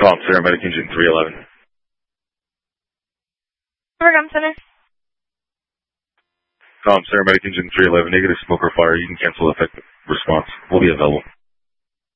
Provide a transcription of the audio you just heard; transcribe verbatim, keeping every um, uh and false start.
Com, Paramedic Engine three eleven. Program Center. Com, Paramedic Engine three eleven, negative smoke or fire. You can cancel effective response. We'll be available.